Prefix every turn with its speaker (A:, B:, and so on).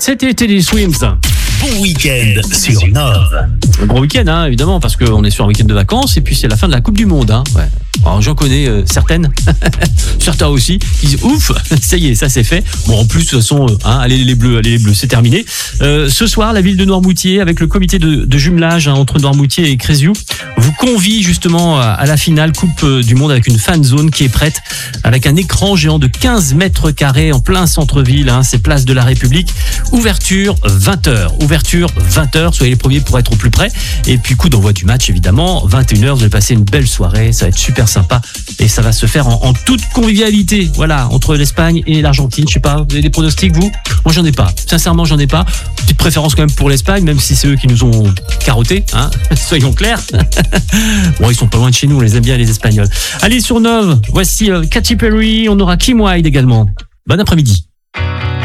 A: C'était Teddy Swims.
B: Bon week-end sur Nove.
A: Un gros week-end, hein, évidemment, parce qu'on est sur un week-end de vacances et puis c'est la fin de la Coupe du Monde. Hein, ouais. Alors j'en connais certaines, certains aussi, qui disent ouf, ça y est, ça c'est fait. Bon, en plus, de toute façon, allez les bleus, c'est terminé. Ce soir, la ville de Noirmoutier, avec le comité de jumelage entre Noirmoutier et Créziou, vous convie justement à la finale Coupe du Monde avec une fan zone qui est prête, avec un écran géant de 15 mètres carrés en plein centre-ville, hein, c'est place de la République. Ouverture 20h. Ouverture 20h, soyez les premiers pour être au plus près. Et puis coup d'envoi du match, évidemment, 21h, vous allez passer une belle soirée, ça va être super sympa et ça va se faire en toute convivialité, voilà, entre l'Espagne et l'Argentine. Je sais pas, vous avez des pronostics vous? Moi j'en ai pas, sincèrement j'en ai pas. Petite préférence quand même pour l'Espagne, même si c'est eux qui nous ont carotté, hein, soyons clairs. Bon, ils sont pas loin de chez nous, on les aime bien les Espagnols. Allez sur Nove, voici Katy Perry, on aura Kim Wilde également. Bon après-midi.